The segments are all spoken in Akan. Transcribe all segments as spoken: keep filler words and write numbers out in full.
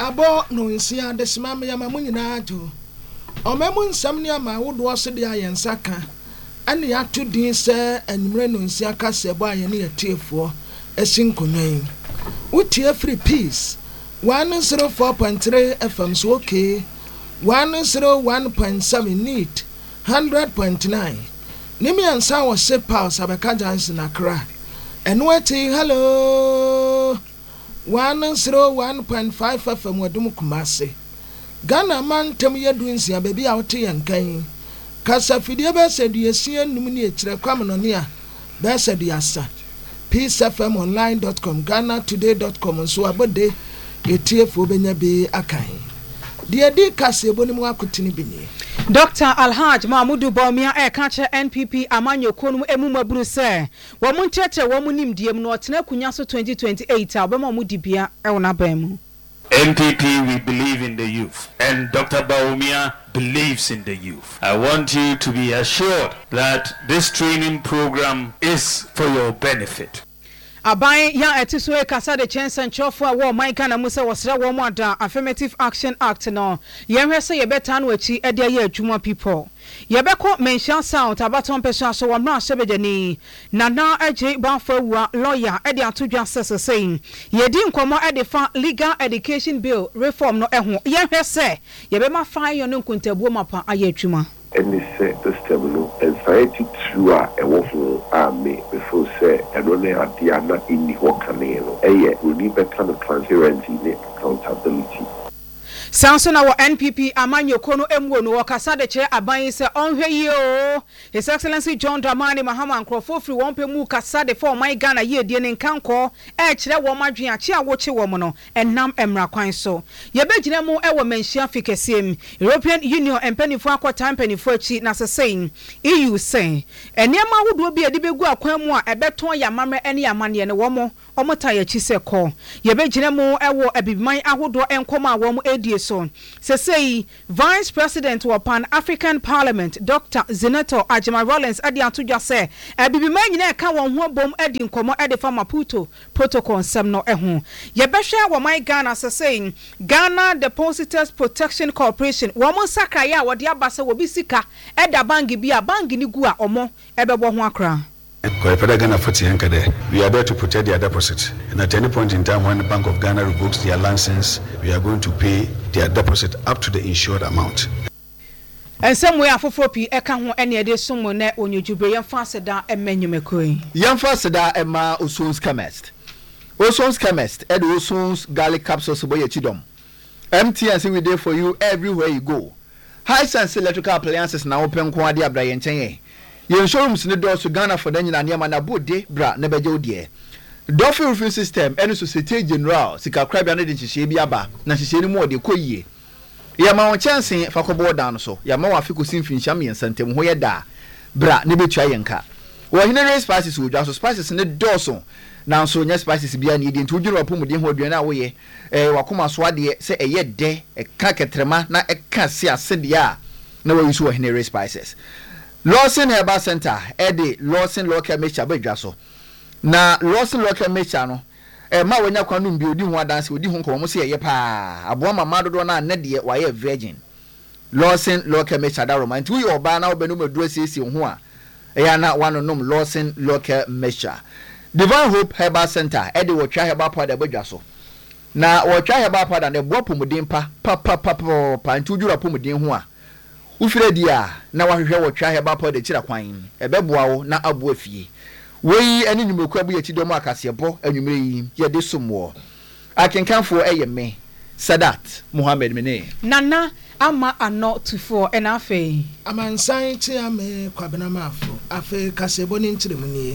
abo no nsia de simame ya mamunyi na ajo omemu nsam ne ama wodo so de ayensaka ane ya to din se anwumre no nsia ka se bo aye ne yetiefo esinkonwan utie free peace one oh four point three F M so okay one oh one point seven neat one hundred point nine nimi ansa wo se pause abeka Johnson Accra enweti hello one oh one point five F M wadum Kumasi Ghana man tem yedu nsia baby a wote yankan kasa fidie be se du esia num ne ekire kwam no ne a be se du asa peace f m online dot com ghana today dot com so abode yetiefo benya be akan de di kasa ebonimu akotini bini Doctor Alhaj Mahmudu Bawumia e kache N P P amanyo konum emu maburu se wo mu ntete wo mu nimdiem no otena kunya so twenty twenty-eight a obema mu dibia e wona bamu. N P P, we believe in the youth, and Doctor Bawumia believes in the youth. I want you to be assured that this training program is for your benefit. Abai ya etiso e kasa de chance nchofo a wo man kana musa wasra wo mu ada Affirmative Action Act no yenhwe se yebeta no achi e de ya adwuma people yebeko mention sound abaton peso so wo mra sebejani nana agye banfa wa lawyer e de atodwa sese saying yedi nkomo e de fa legal education bill reform no eho yenhwe se yebema fa yo no nkuntabuo mapa aye adwuma any system no anxiety through aewofo army before say and only at the ana in the hokanelo eh we need better transparency and accountability. Sanso na wo N P P amanyo kono emwo no wakasa de che aban se onhwe yi o His Excellency John Dramani Mahama Nkrofo firi won pemu kasa de for my Ghana ye die ne nkanko e kire wo madwen ache a wo che wo mo no enam emra kwan so ye begina mu e wo menhia fikesiem European Union empanifo akota empanifo achi na sesein E U say enema hodo bi edi begu akwan mu a ebeton ya mamre ene ya mane ne wo mo omota ya chi se ko ye begina mu e wo abibiman ahodo enkoma wo mo edi so say Vice President wa Pan African Parliament Doctor Zenato Ajima Rollins adi atudwa se abibi man nyina ka won ho bom adi nkomo adi fa Maputo protocol nsem no eho ye behwe wa my Ghana say Ghana Depositors Protection Corporation wo mo sakra ya wode abase wo bi sika eda bangi bi a bangi ni gu a omo ebebo ho akra. We are there to protect their deposit. And at any point in time when the Bank of Ghana revokes their license, we are going to pay their deposit up to the insured amount. And somewhere afofo pi eka ho ene de somo na onyojube yem faseda emenyumekoi. Yem faseda ema Osons chemist. Osons chemist e do Osons garlic capsules boy chidom. M T N C we there for you everywhere you go. High sense electrical appliances na open kwa ade abra yenchen. Yen showrooms ne do so Ghana for den na niam na bode bra na beje odie. Dolphin roofing system ene Societe General sika krabia na de chihye bi aba na chihye ni mu ode koyie. Ya ma won chance fa ko boda no so ya ma wa fi ko simfinhia me nsantem ho ye da bra ne betua yenka. Wo hine spices wo dwa so spices ne do so na so nya spices bia ne de ntu dwuro pom de ho aduane a wo ye eh wakoma so ade se eye de e ka ketrema na e ka se asede a na wo yusu wo hine spices. Lawson Herbal Center Eddie Lawson local mixture bedwa so na Lawson local mixture no e ma wonya kwanu mbi odi ho adanse odi ho nko mo se ye pa aboa mama dodo na na de wa ye virgin Lawson local mixture da romantic we oba na obenu maduro siesie ho a e ya na wano nom Lawson local mixture. Divine Hope Herbal Center Eddie wo twa herbal powder bedwa so na wo twa herbal powder na bo pomodin pa pa pa pa pa ntu dwura pomodin ho a ufire dia na wahwehwe wo twa heba po de kira kwan ebeboa wo na abo afie wei ani nyumeku abu yati dom akasebo anwumre yi ye de somwo akenkanfo eyeme Sadat Muhammad Mene Nana ama ano tufo ena afi amansan ti ame kwabena mafo afi kasebo ni ntiremu ni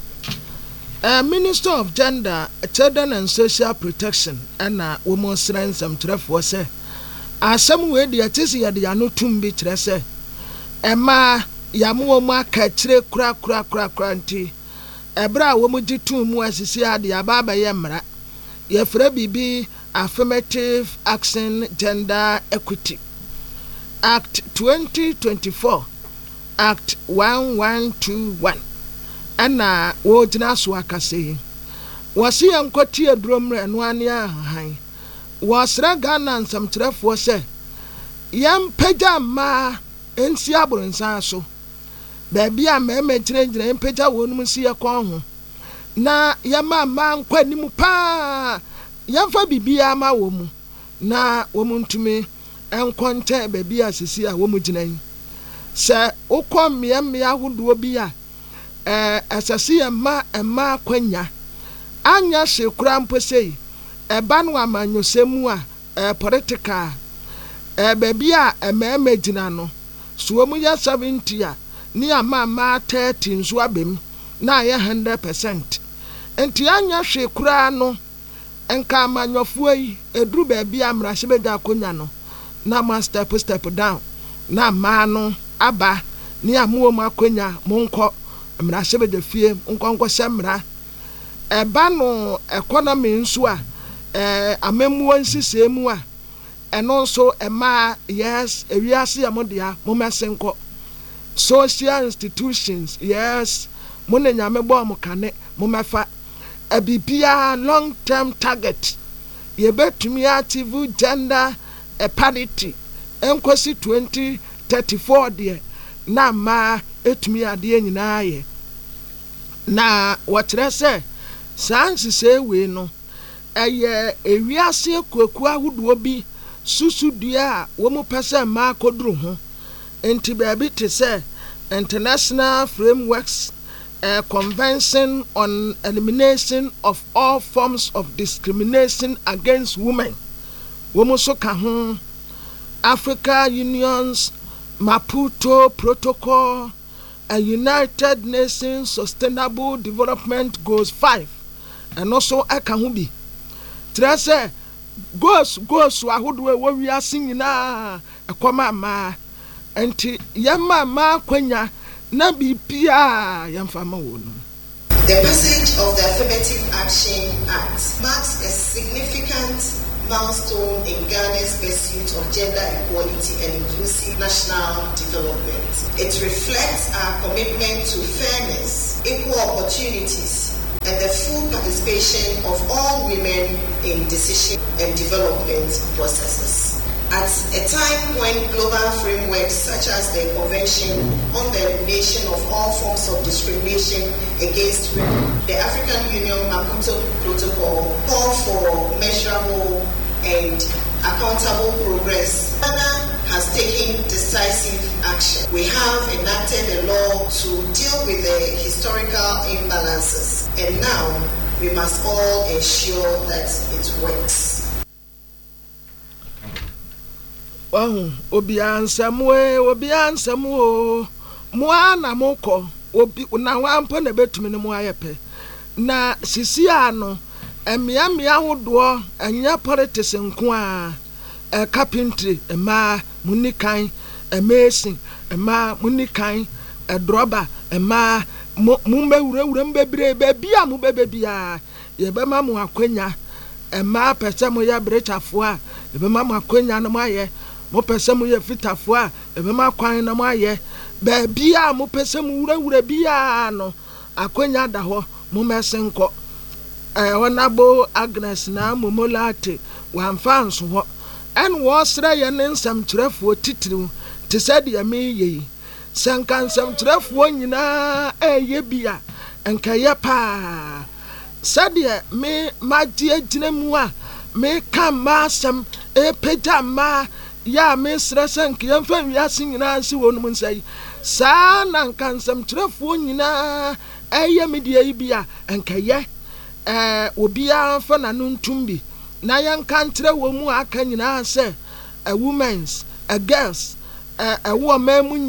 Uh, Minister of Gender, Children and Social Protection and uh, Women's Rights and Trefo say asem we de atisi ya de ya no tumbi kire se ema ya mo mo aka kire kura kura kura kura nti ebra wo mo ditum mu asisi ade ya baba ye mra ye fra bibi Affirmative Action Gender Equity Act twenty twenty-four Act eleven twenty-one ana wo jina so akase wasi yankoti adromre no ane ahan wɔsrɛ Ghana nsɛmkyerɛfoɔ sɛ yɛmpagya mmaa nsi aboronsan so baabi a mmarima gyinagyina yɛmpagya wɔn mu si yɛkɔn ho na yɛma mmaa nkɔ anim paa yɛmfa biribiara ma wɔ mu na wɔn ntumi nkɔ nkyɛn baabi a sisi a wɔn gyina yi sɛ wokɔ mmea mmea ahodoɔ bi a ɛɛ ɛsɛ sɛ yɛma mmaa akwanya anya hye koraa mpo sɛ ɛba no amanyɔsɛm mu a ɛɛ political ɛɛ baabi a mmarima gyina no so wɔn yɛ seventy a ne ama mmaa thirty nso abɛm na ayɛ hundred percent nti anya hye koraa no nka amanyɔfoɔ yi eduru baabi a mmarahyɛ bɛgya akonya no na ma step step down na mmaa no aba ne amuo mu akonya mo nkɔ mmarahyɛ bɛgya fie nkɔ nkɔ hyɛ mmara ɛba no economy nso a ɛɛ amamuo nsisɛe mu a ɛno nso ɛmaa yes ewiase a mo dea mo mɛse nkɔ social institutions yes mo ne nyame bɔ mo kane mo mɛfa ebibia long term target yɛbɛtumi achieve gender parity enkosi twenty thirty-four deɛ na ma etumi adeɛ nyinaa yɛ na wɔkyerɛ sɛ saa nhyehyɛe wei no ɛyɛ ewiase kwaku ahodoɔ bi susu dua a wɔn pɛ sɛ mmaa koduru ho nti baabi te sɛ international frameworks a convention on elimination of all forms of discrimination against women wɔn so ka ho Africa Union's Maputo Protocol, a United Nations Sustainable Development Goals five, and also aka ho bi trese goals goals ahodo we wi asin na ekoma ma enti yema ma kwanya na bibia yemfa ma wo no. The passage of the Affirmative Action Act marks a significant milestone in Ghana's pursuit of gender equality and inclusive national development. It reflects our commitment to fairness, equal opportunities, and the full participation of all women in decision and development processes. At a time when global frameworks such as the Convention on the Elimination of All Forms of Discrimination Against Women, the African Union Maputo Protocol call for measurable and accountable progress, Ghana has taken decisive action. We have enacted a law to deal with the historical imbalances, and now we must all ensure that it works. Wow, obi ansamwe, obi ansamwo, mwa na moko, obi na wampo na betumi ne mwa yepe. Na sisi ano, emia mia hodo, anya politics nko a, e carpentry, ema munikan, e mason, ema munikan, e droba, ema mumbe ure ure mbebre bebia mu bebia, yebema mu akwenya, ema pese mo ya brechafo a, yebema mu akwenya no maye. Mo pese mu ye fitafo a ebe ma kwan na mo aye ba bia mo pese mu wura wura bia no akwanya da ho mo mese nko eh wonabo Agnes na momolate wamfa nso ho en wo sra ye ne nsam kyerefo titiriw te sade ya me yi sanka nsam kyerefo nyina eye bia enka ye pa sade me magye agina mu a me ka ma asem e pega ma ya mesra sank yam fa wiase nyina si wonum nsai saa na nka nsam kyerefo nyina eye media yi bia enka ye eh obia fa na no ntumbi na yanka ntre wo mu aka nyina se a women's a girls a woman mu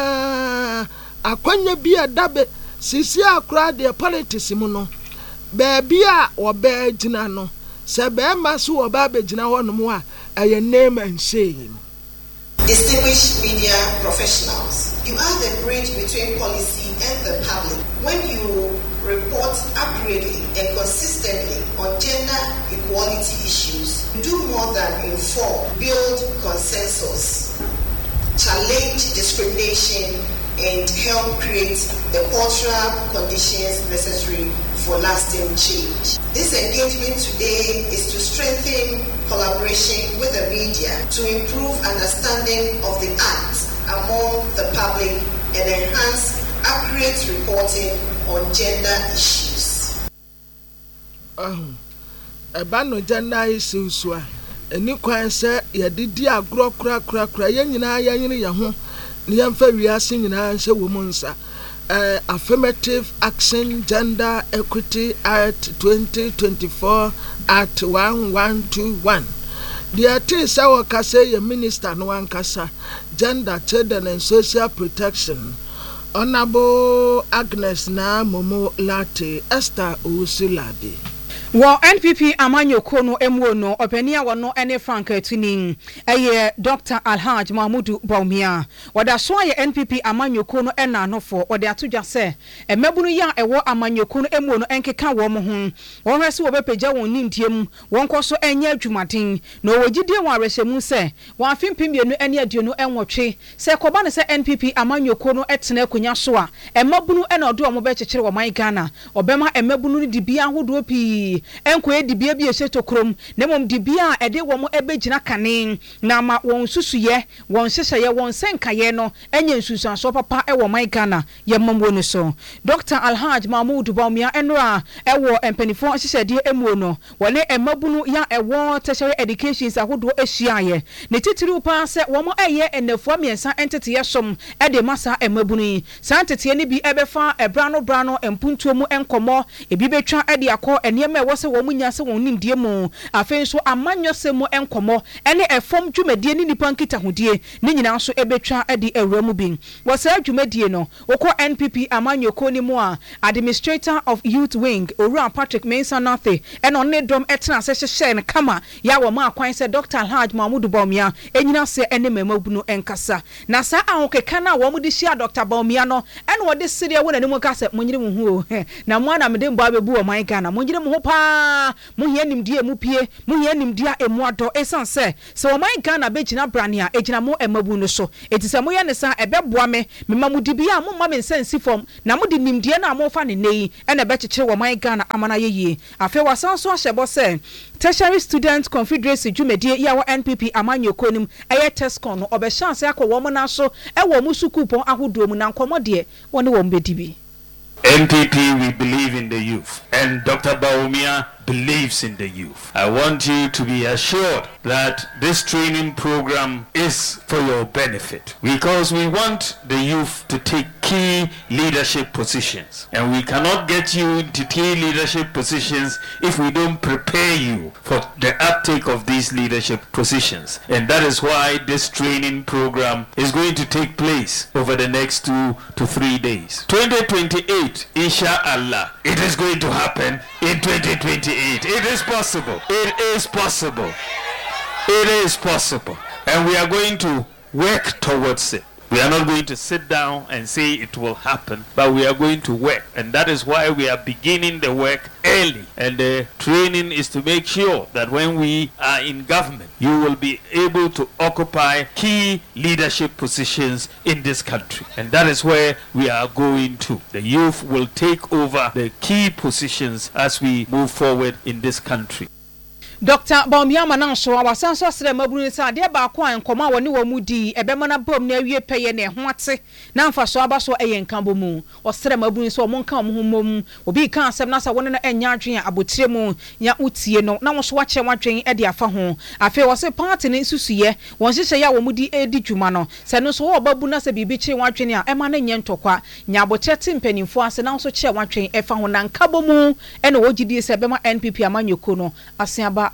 nyina akwanya bia dabe sisi akra de politics mu no ba bia oba gina no se be ma so oba be gina ho no mu a a name and shame. Distinguished media professionals, you are the bridge between policy and the public. When you report accurately and consistently on gender equality issues, you do more than inform, build consensus, challenge discrimination, and help create the cultural conditions necessary for lasting change. This engagement today is to strengthen collaboration with the media to improve understanding of the Act among the public and enhance accurate reporting on gender issues. Um, about gender issues, any kwan say yɛdidi agro kura kura kura yɛn nyinaa yɛnyere yɛn ho ne yɛmfa wiase nyinaa nhyɛ wɔ mu nsa. Uh, Affirmative Action Gender Equity Act twenty twenty-four Act one one two one. The artist our kase minister no ankasa Gender, Children and Social Protection. Honorable Agnes na Momo Latte Esther Usilabi. Well, N P P Amanyo Kono Emwono, Openia wano ene Frank Tuning, eye Doctor Alhaj Mahmudu Baumia. Wada swaye N P P Amanyo Kono ena nofo, wade atuja se, e mebunu ya ewo Amanyo Kono Emwono enke ka wo mo ho. Won resi obepeja won nimdiem, won koso enye adwumaden. No wogidie won arehemu se, won afimpiemienu ene aduonu enwotwe. Se koba ne se N P P Amanyo Kono etena akunya so a, e mebunu ena odo omo be kekere wo man Ghana. Obema e mebunu ni dibia hodo pi. Enko e dibia bi ehyeto krom na mom dibia ede wo mo ebegina kanen na ma won susuye won hyehye won senkaye no enye nsusuanso papa e wo man Ghana ye mamwo no so. Doctor Alhaj Mahmoud Baumia enra e wo empanifo hyehyede emuo no wole emabunu ya e wo tertiary educations ahodo ehyiaye ne titiri pa se wo mo eye enafo miensa entete yesom e de masa emabunu san tete ni bi ebefa ebrano brano empuntuo mu enkomo ebi betwa e de akọ enema se wo munya se won nimdie mu afen so amanyo se mu enkomo ene efom dwumadie ni nipa nkita hodie ni nyina so ebetwa ade awura mu bin wo se dwumadie no wokọ N P P amanyo ko ni mu a administrator of youth wing Owura Patrick Mensa Nathe ene on ne dom etena se hyehye ne kama ya wo ma akwan se Doctor Alhaj Mahmoud Baumia enyina se ene memabuno enkasa na sa ahokeka na wo mu de hia Doctor Baumia no ene wo de sire wo na ne mu ka se monyire mu hu na mo na me de mba bebu wo man Ghana monyire mu pa mu hia nimdie mu pie mu hia nimdia emu ado esan se se o man Ghana be gina brania egina mo emabu no so etise mo ye ne sa ebeboa me mema mu dibia mo ma me nsansi fom na mo de nimdie na mo fa ne nei ene be kekere wo man Ghana amana yeye afi wasan so ahyebo se Tertiary Student Confederacy dwumadie ya wo N P P amanyo konim eye Tescon no obe chance akọ wo mo na so e wo mu sukupon ahodo mu na nkomode woni wo mbedibi. N P P, we believe in the youth, and Doctor Baumia believes in the youth. I want you to be assured that this training program is for your benefit, because we want the youth to take key leadership positions, and we cannot get you into key leadership positions if we don't prepare you for the uptake of these leadership positions. And that is why this training program is going to take place over the next two to three days. twenty twenty-eight, inshallah, it is going to happen in twenty twenty-eight. It is possible. It is possible. It is possible. And we are going to work towards it. We are not going to sit down and say it will happen, but we are going to work. And that is why we are beginning the work early. And the training is to make sure that when we are in government, you will be able to occupy key leadership positions in this country. And that is where we are going to. The youth will take over the key positions as we move forward in this country. Doctor Baumia Mananso awasan so asre mabunu sa de ba ko ankoma woni wo mudi ebema na bom na awie peye ne ho ate na mfa so aba so eye nkambo mu osre mabunu so mo nka mo mom obi kan asem na sa woni na enya adwen abotire mu ya utie no na wo so wache wadwen e de afa ho afi wo se party ne susuye won hyehyɛ ya wo mudi edi dwuma no se no so wo babu na se bibi kire wadwen a ema na nye ntokwa nya abotire timpanimfo ase na wo so kire wadwen e fa ho na nkabo mu e na wo gidi se bema N P P amanyoko no ase aba.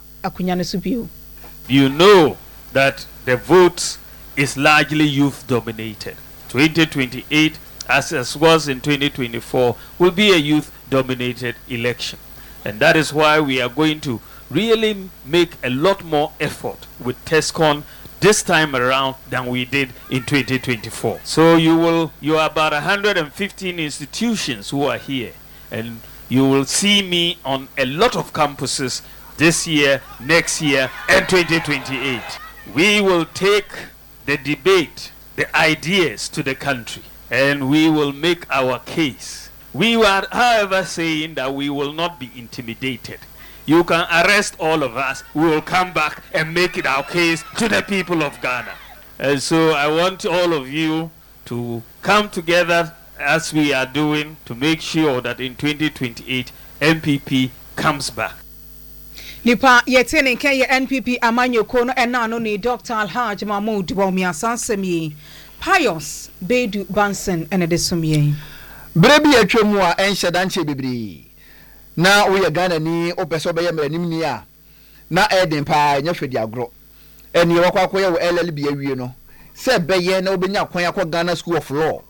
You know that the vote is largely youth dominated. twenty twenty-eight, as, as was in twenty twenty-four, will be a youth dominated election. And that is why we are going to really make a lot more effort with Tescon this time around than we did in twenty twenty-four. So you will you are about one hundred fifteen institutions who are here, and you will see me on a lot of campuses this year, next year, and twenty twenty-eight. We will take the debate, the ideas to the country, and we will make our case. We are, however, saying that we will not be intimidated. you can arrest all of us. We will come back and make it our case to the people of Ghana. And so I want all of you to come together as we are doing to make sure that in twenty twenty-eight N P P comes back. Nipa yetene ke N P P amanyoko no ena no ni Doctor Alhaj Mahmoud Bawumia sansemi Pius Bedu Bansen ene desumie Brebi atwemu a enhye danche bibiri na wo ye Ghana ni opeso be ye mranim ni a na eden pa nya fedi agro eni wakwakoye wo L L B awie no se be ye na obenya kwan akọ Ghana School of Law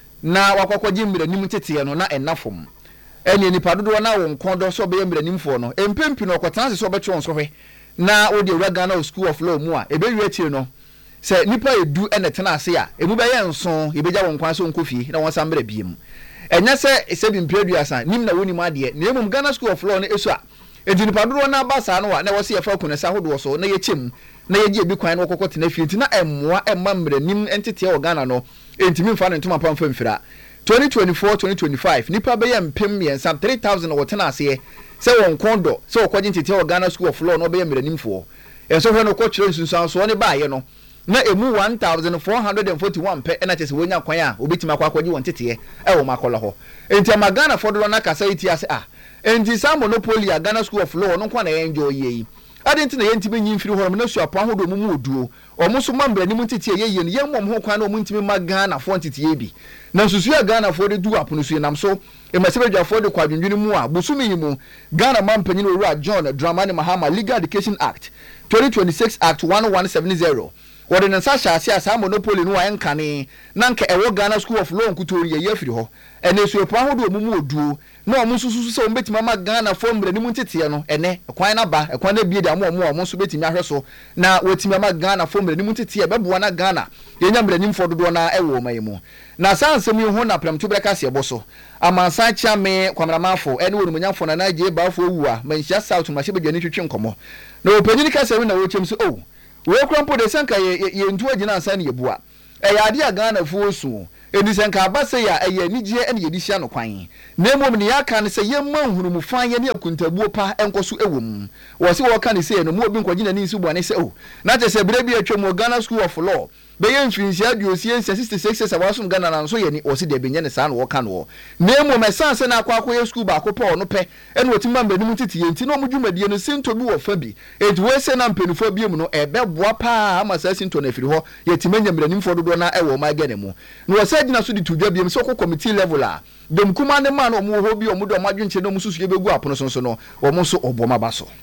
na wakwakoje mranim tete no na enafom eni nipa dodo na wo nkondo so be ye mranim fo no empempi no kwatan se so be twon so hwe na wo de wura Ghana School of Law mu a ebe wie akire no se nipa edu ene tena ase a emu be ye nso ebeja wo nkwan so nkofie na won sambra biem enya se se bi mpedu asan nim na woni mu ade na emum Ghana School of Law no esu a edi nipa dodo na basa no wa na wo se yefa kunesa hodo so na ye chem na ye gi bi kwan no kokko tena fie ntina emmoa emma mranim entete wo Ghana no entimi mfa no ntuma pam famfira twenty twenty-four twenty twenty-five nipa be ye mpem yensa three thousand wo tena ase se won kondo se wo kwagye entete wo Ghana School of Law no be ye mranim fo enso hwe no kokkyere nsunsan so ne baaye no na emu one thousand four hundred forty-one pe na tese wonya kwan a obetima akwa akwaji won tete e wo makola ho enti ama Ghana fodoro na kasa iti ase ah enti sa monopoly a Ghana School of Law no kwa na enjoy yi adenti na yenti benyi mfiri ho na su apa hodo mu mu oduo omo so mambra ni mu tete ye ye ye mmom ho kwan na omu ntimi ma Ghana fo tete ye bi na susu ya Ghana fo de du apono su nam so e masebedwa fo de kwadwendwene mu a bosumi yi mu Ghana mampanyin owura John Dramani Mahama Legal Education Act twenty twenty-six Act eleven seventy what in Sasha says a monopoly no ankane nanka ewo Ghana School of Law nkutori ye afiri ho ene so epa hodo mumu odu na omu susu so betima ma Ghana fo mbre ni mu tete no ene kwan na ba ekwan na bie da mo mo omu so betimi ahwe so na wetimi ma Ghana fo mbre ni mu tete beboa na Ghana ye nya mbre ni mfo dodo na ewo mayimu na sansem yi ho na pramtu breka se boso amansa cha me kwamramafo ene wonu munyafo na na je ba fo wuwa manhia south ma shebe dwani twetwe nkomo na opanyini ka se na wo chem so oh we krampo de sanka ye ye ntu agina ansa ne yebua e ya ade a Ghana fo osu eni sanka abase ya e ye nigye ene ye dihia no kwan na emom ne ya ka ne se ye manhunu mu fan ye ne akuntabuo pa enkoso ewom wo se wo ka ne se no mo obi nkogina ni nsu buane se oh na te se bire bi atwam Ghana School of Law be ye mfinsia aduosie sixty-six sawasum Ghana na nso ye ni o se de benye ne sa no wo ka no na emom esanse na akwa akwa school ba akopɔ no pe ene wotimba mbani mu titi ye nti no mudwumadie no sinto bi wo fa bi eti we se na mpenufo bi mu no ebe boa pa ama sa sinto na afiri ho ye timanya mranim fo dodo na ewo ma Ghana mu no wo se gina so di tudwa bi so ko committee level a dem kuma ne ma no mo ho bi o mo do madwenche no mususu ye begu apono so so no wo mo so oboma ba so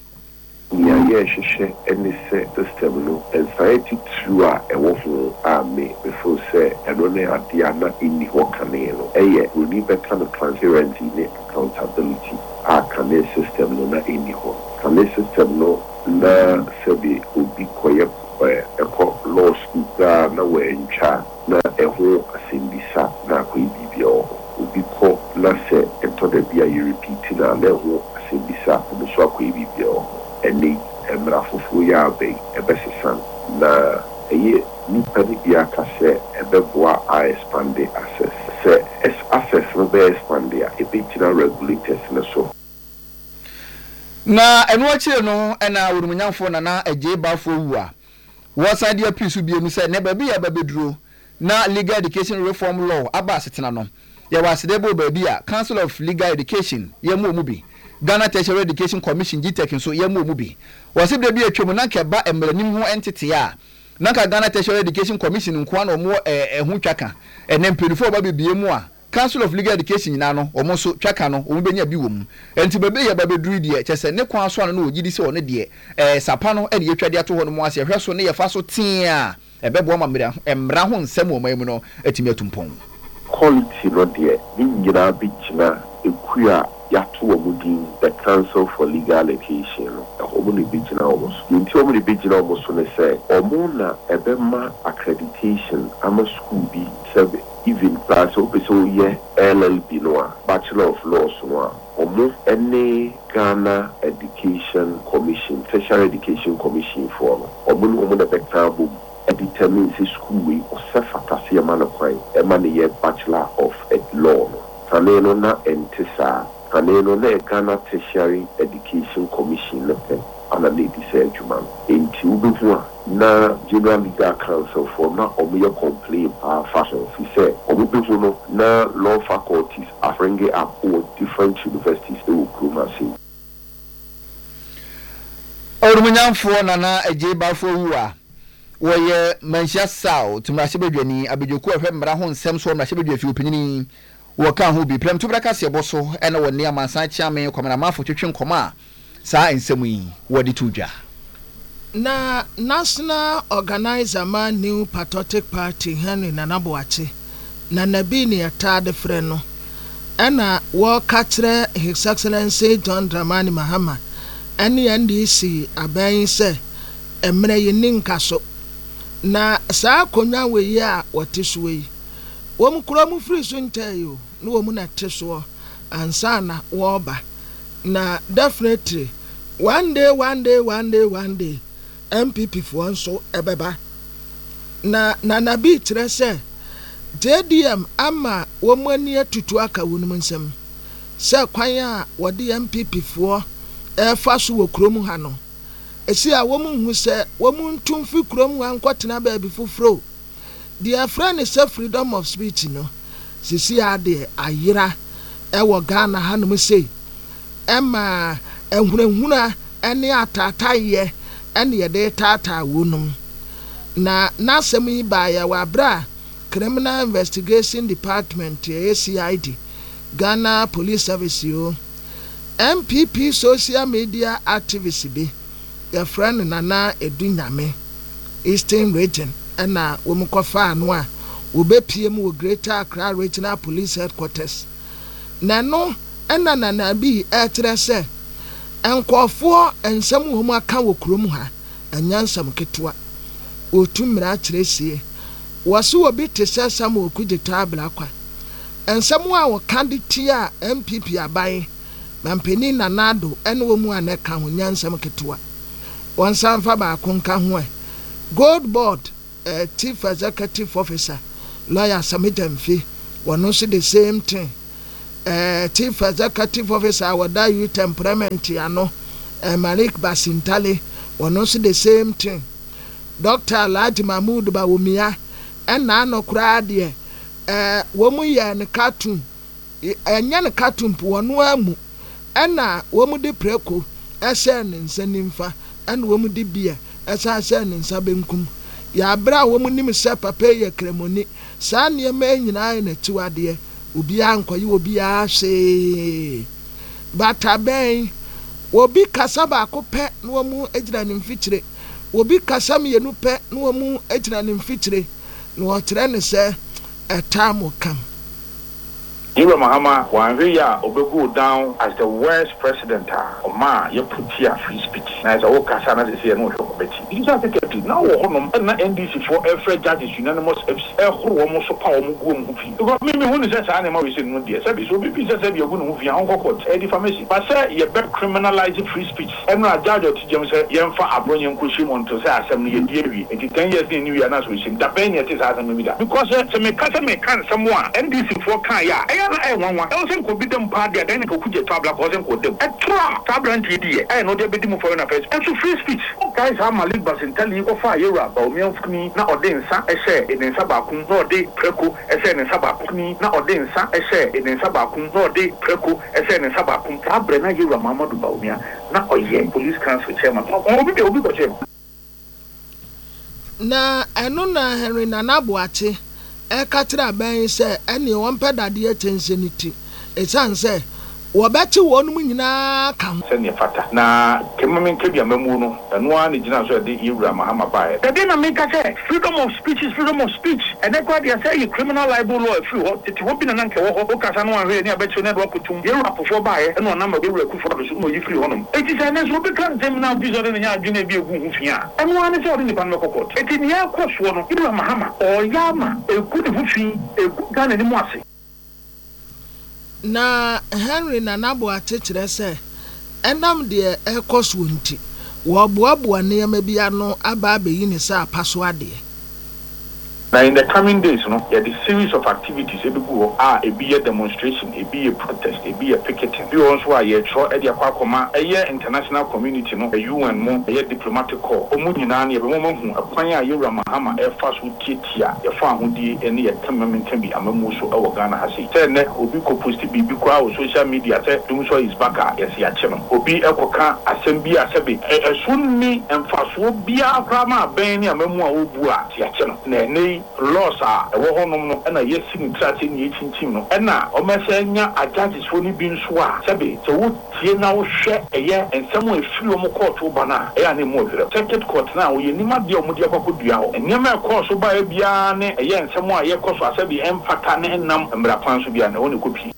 ya ye hwehwe ene se system no anxiety through a ewo fun a me before say eno ne ade ana inni ho kane no eye we need better transparency ne accountability a kane system no na inni ho kane system no na sebi obi koye eko law school da na we ncha na eho asimbisa na ko ibibio obi ko na se eto de bia you repeat na na eho asimbisa obi so ko ibibio eni emra fufu ya be ebesesan na eye nipa ni bia ka se ebeboa a expand the access se es access no be expand ya ebitina regulators na so na enu akire no ena wurumunyamfo na na eje bafo wu a wo side ya pisu bi emu se ne ba bi ya babeduro na Legal Education Reform Law aba setena no ya wasedebo ba bi a Council of Legal Education ye mu mu bi Ghana Tertiary Education Commission G T E C nso ye mu mu bi wasebde bi atwemu na ka ba emranim ho entity a na ka Ghana Tertiary Education Commission nko na omo ehun twaka ene mpelifo ba bibie mu a Council of Legal Education na no omo so twaka no omo benya bi wom enti bebe ye ba beduru die kyese ne kwa so no ogidi se one de eh sapa no ene yetwade ato ho no mo ase hwe so ne ye fa so tia ebebo ma mra emra ho nsem o mamu no atimi atumpon quality no de ni nyina bi kina ekuya yato omudin the Council for Legal Education omo ne bi kina omo so nti omo ne bi kina omo so ne se omo na ebema accreditation ama school bi sebe even class opeso ye L L B no Bachelor of Laws no omo any Ghana Education Commission Tertiary Education Commission for no omo no omo na bekabo determines school we or sefata man of crime a man ye Bachelor of Ed Law no kaneno na entisa kane no na Ghana Tertiary Education Commission no pe ana na di say adwuma enti ubehu a na General Legal Council for na omo complain a fashion fi say obehu no na law faculties are bringing up all different universities they will Kumasi. Orumunyanfo nana ejebafo wuwa woye Manchester South tumrashebedwani abejoku ahwe mra ho nsem so mrashebedwa fi opinini wo ka ho bi prem tubraka se boso ena woni amansan chiame komana mafo twetwe nkoma saa nsem yi wodi tudwa na National Organizer Man New Patriotic Party Henry Nanabuachi na nabi ni atade frɛ no ena wo ka kire His Excellency John Dramani Mahama ene N D C aban se emre yini nkaso na saa konwa we ya wote so yi wo mu kura mu free so ntayo no wo mu na teso ansa na wo ba na definitely one day one day one day one day M P P for so ebeba na na na bi kire se J D M ama wo mu ani atutu aka wonum nsem se kwan a wo de M P P for e fa so wo krom ha no esi a wo mu hu se wo mu ntumfi krom ha nkotena ba bi foforo dia friend is freedom of speech no sisi ade ayira e wo Ghana ha no sei ema ehunahuna ene atataye ene ye de tata wonum na nasem yi ba ya wa bra Criminal Investigation Department A C I D Ghana Police Service yo M P P social media activist bi your friend Nana Edunyame Eastern Region ena wo mkofa anu a wo bepie mu wo Greater Accra Regional Police Headquarters na no ena nana bi etre se enkofo ensem wo mu aka wo krom ha anyansam ketwa otumira kiresie wasu obi te sesam okuje tabla kwa ensem a wo candidate a M P P aban mampeni nanado ene wo mu aneka ho nyansam ketwa wansanfa ba konka ho Gold Board uh, Chief Executive Officer Lawyer Samidemfi wono so the same thing uh, Chief Executive Officer wada you temperament ano uh, Malik Basintale wono so the same thing Doctor Alhaji Mahmood Bawumia ena anokra de eh wo mu ye ne cartoon enya ne cartoon po wono amu ena wo mu de preko ehye ne nsanimfa ena wo mu de bia esa se ne nsa benkum ya bra wo mu nim se papa ye kremoni sa ne ma nyina na tiwade obi ankoyi obi a hwe bata ben obi kasaba akopɛ no wo mu ejira ne mfikyire obi kasam ye nu pɛ no wo mu ejira ne mfikyire no wo kyerɛ ne sɛ etamo kam Ibrahim Mahama wanwe ya obegu down as the worst president of ma ye puti a free speech na za o kasa na se no hwe kometi this is secretary na wo honom na N D C for every judges unanimous e horo wo mo so pa wo mo go mo fi because me me hu ni se sa na ma we se no de se bi so bi bi se se bi ogu no fi an kokot e defamation but say ye be criminalize free speech and na judge o tijem se ye mfa abronye nkoshi mo nto se asem no ye die wi enti ten years ni wi na so shim da ben ye te sa asem mi da because se me kasa me kan someone N D C for kan ya na e wanwa e o se ko bidem pa de den ko kuje tabla ko se ko dem e tra tabla ntidi e no de bedimu for na face e so free speech guys ha Malik Basintali ko fa yera ba o mi ofuni na odensa e she e densa ba kun na ode preko e she ne nsa ba kun na odensa e she e densa ba kun na ode preko e she ne nsa ba kun tabla na yera Mamadou Bawumia na oye police council chairman o bi obi ko chairman na eno na Henry Nanabuachi e katira ben se ene won pedade attentionity e san se wo beti wonum nyina kam se ne fata na kemamen kebia mamu no eno a ne gina so de Ibrahim Mahama bae the day na me ka say freedom of speech is freedom of speech and e kwa dia say you criminal libel law free what titi wo bi na nke wo ho kasa no anhwe ne abeti ne do kutum ye rapofo bae eno na ma be wura ku for so mo yi free honum eti say ne so be kan dem na bi so ne nya adwene bi egu hu fia eno ane say o de pan kokot eti ne akoso no Ibrahim Mahama o yama egu ne hu fi egu Ghana ni mo ase na Henry Nanabuachi kire se enam de ekoso nti wo boaboa ne ma bia no aba abeyi ne sa apaso ade Now in the coming days, you know, yeah, the series of activities every go ah a be a demonstration, a be a protest, a be a picketing. We also are here try the akwa a year international community, no, a U N mo, a year diplomatic corps. Omu nyina na be mo hu akwan a Yewura Mahama e fa so tietia, ye fa ahudi ene ye tamamen kan bi amamu so e wo Ghana ha sei. Say ne obi ko post bibi kwa o social media say dum so is back a yes ya che no. Obi e ko ka asem bi asebe e sunni emfaso bia krama ben ni amamu a obu a ya che no. Na ne laws a e wo honom no na yes sin trate ni echinchim no. E na o mese nya ajudges fo ni bi nso a sebe so wo tie na wo hwe eye ensem o efiri o mo court ba na e ya ne mo hwere. Circuit court na wo ye nima de o mo de akwadua ho. Enyama e court so ba e bia ne eye ensem a ye koso asabi empata ne nam mbra kwan so bia na wo ne kopi.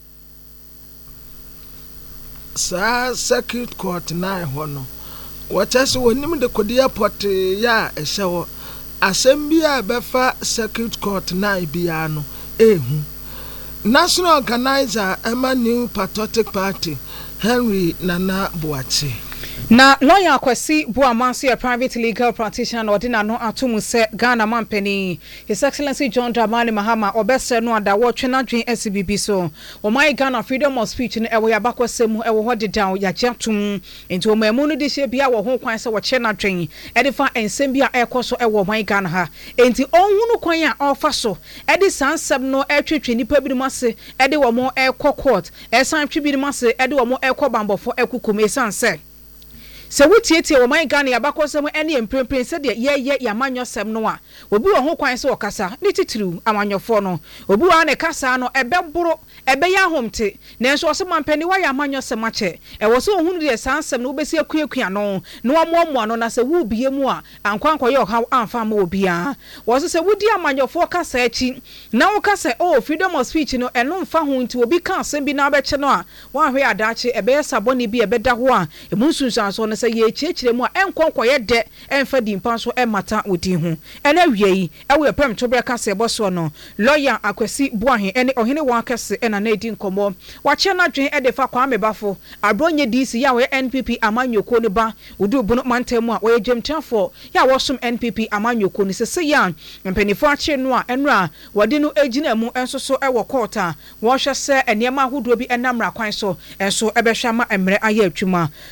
Sa circuit court na ho no. Watase wonim de kodia port ya ehyewo. Asem bia befa circuit court na bia no ehu. National Organizer Emma New Patriotic Party Henry Nana Boachi. Na lawyer Kwesi Buamansi, a private legal practitioner, or dina no atumu se Ghana Mampeni. His Excellency John Dramani Mahama, or best no ada watch na dream S B B so. O my Ghana freedom of speech in ewe yabakwa semu ewe hodi down ya jatum into o memunu dishe bia wo ho kwan se wo che na dream. Edifa ensem bia ekọ so ewo my Ghana ha. Enti onhunu kwan ya ofa so. Edi sansem no etwetwe nipa bi mu ase, edi wo mo ekọ court. Esan twi bi mu ase, edi wo mo ekọ bambofo ekukum esanse. Se wutietie wo man Ghana abakosem ene emprempren se de ye ye yamanyosem no a obi wo ho kwan se okasa ne titiru amanyofo no obi wa ne kasa no ebeboro ebe ya homte nenso ose mampani wa yamanyosem ache e wo se ohunu de sansem no obesi akuakua no no amoamoa no na se wu bie mu a ankwankwa ye oha amfa ma obi a wo se se wudi amanyofo kasa achi na wo kasa oh freedom of speech no eno mfa ho nti obi kan asem bi na abeche no a wa hwe adache ebe saboni bi ebe da ho a emunsunsanso no ye chiechire mu a enkonko ye de enfa dimpa so emata odi hu ena wiei ewe pem to breka se boso no lawyer Akwesi Buahin ene ohene wa kase ena na edi nkomo wa che na dwen ede fa kwa mebafo abronye D C ya we N P P amanyoko ne ba udu bunu mantemu a we jemtafo ya wosom N P P amanyoko ne sese ya mpanifo a che no a enra wode no egina mu enso so ewo court a wo hwe se enema ahodo bi enamra kwan so enso ebehwa ma emre aye atwuma